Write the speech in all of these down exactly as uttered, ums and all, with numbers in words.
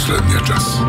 последния час.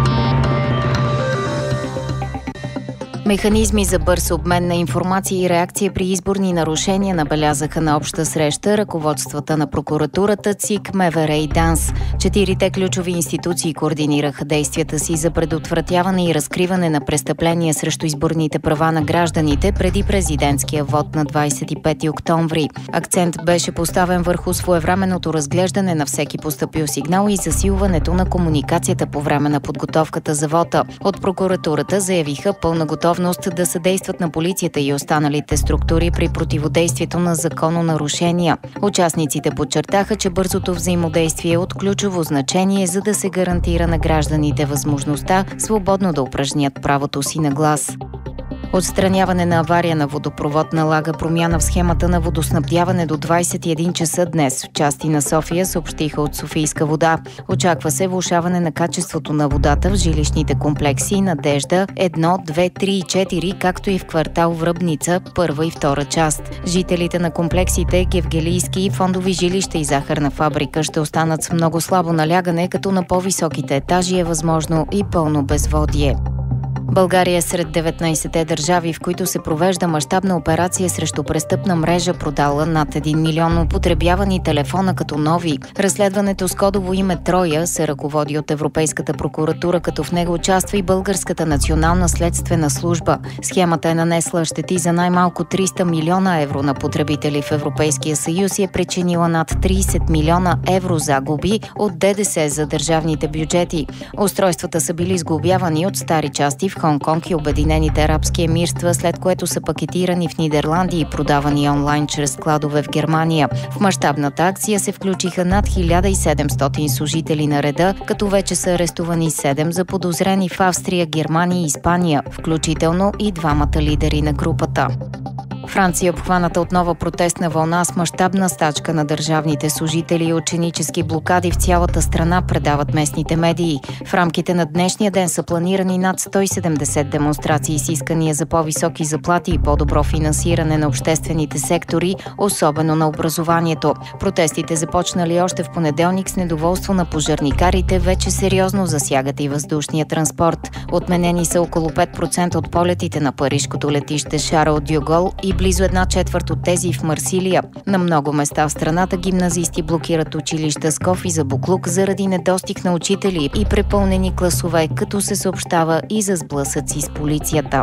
Механизми за бърз обмен на информация и реакция при изборни нарушения набелязаха на обща среща ръководствата на прокуратурата, ЦИК, МВР и ДАНС. Четирите ключови институции координираха действията си за предотвратяване и разкриване на престъпления срещу изборните права на гражданите преди президентския вод на двадесет и пети октомври. Акцент беше поставен върху своевременното разглеждане на всеки постъпил сигнал и засилването на комуникацията по време на подготовката за вота. От прокуратурата заявиха пълна готовност да съдействат на полицията и останалите структури при противодействието на закононарушения. Участниците подчертаха, че бързото взаимодействие е от ключово значение, за да се гарантира на гражданите възможността свободно да упражнят правото си на глас. Отстраняване на авария на водопровод налага промяна в схемата на водоснабдяване до двадесет и един часа днес. В части на София съобщиха от Софийска вода. Очаква се влошаване на качеството на водата в жилищните комплекси Надежда едно, две, три и четири, както и в квартал Връбница, първа и втора част. Жителите на комплексите Гевгелийски, Фондови жилища и захарна фабрика ще останат с много слабо налягане, като на по-високите етажи е възможно и пълно безводие. България е сред деветнадесетте държави, в които се провежда мащабна операция срещу престъпна мрежа, продала над един милион употребявани телефона като нови. Разследването с кодово име Троя се ръководи от Европейската прокуратура, като в него участва и Българската национална следствена служба. Схемата е нанесла щети за най-малко триста милиона евро на потребители в Европейския съюз и е причинила над тридесет милиона евро загуби от ДДС за държавните бюджети. Устройствата са били сглобявани от стари части в Хонконг и Обединените арабски емирства, след което са пакетирани в Нидерландия и продавани онлайн чрез складове в Германия. В мащабната акция се включиха над хиляда и седемстотин служители на реда, като вече са арестувани седем заподозрени в Австрия, Германия и Испания, включително и двамата лидери на групата. Франция е обхваната от нова протестна вълна с мащабна стачка на държавните служители и ученически блокади в цялата страна, предават местните медии. В рамките на днешния ден са планирани над сто и седемдесет демонстрации с искания за по-високи заплати и по-добро финансиране на обществените сектори, особено на образованието. Протестите, започнали още в понеделник с недоволство на пожарникарите, вече сериозно засягат и въздушния транспорт. Отменени са около пет процента от полетите на парижкото летище Шарл дьо Гол и близо една четвърт от тези в Марсилия. На много места в страната гимназисти блокират училища с кофи за буклук заради недостиг на учители и препълнени класове, като се съобщава и за сблъсъци с полицията.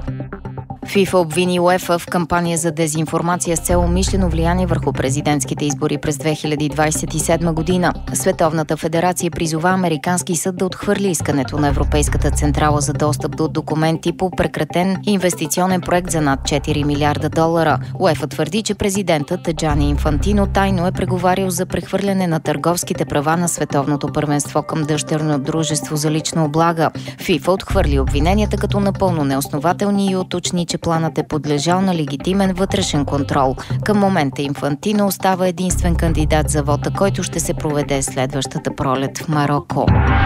ФИФА обвини УЕФА в кампания за дезинформация с цел умишлено влияние върху президентските избори през две хиляди двадесет и седма година. Световната федерация призова американски съд да отхвърли искането на Европейската централа за достъп до документи по прекратен инвестиционен проект за над четири милиарда долара. УЕФА твърди, че президентът Джани Инфантино тайно е преговарял за прехвърляне на търговските права на световното първенство към дъщерно дружество за лична облага. ФИФА отхвърли обвиненията като напълно неоснователни и уточни, че планът е подлежал на легитимен вътрешен контрол. Към момента Инфантино остава единствен кандидат за вота, който ще се проведе следващата пролет в Мароко.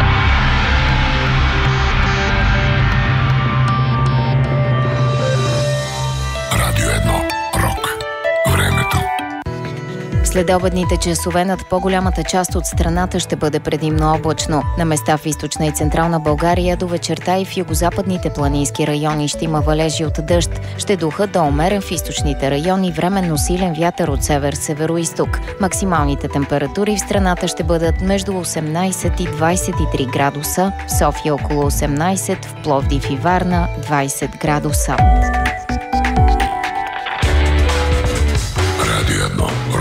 Радио едно. Рок. Времето. Следобедните часове над по-голямата част от страната ще бъде предимно облачно. На места в източна и централна България до вечерта и в югозападните планински райони ще има валежи от дъжд. Ще духа до умерен в източните райони, временно силен вятър от север-североизток. Максималните температури в страната ще бъдат между осемнадесет и двадесет и три градуса, в София около осемнадесет, в Пловдив и Варна двадесет градуса. Радио едно.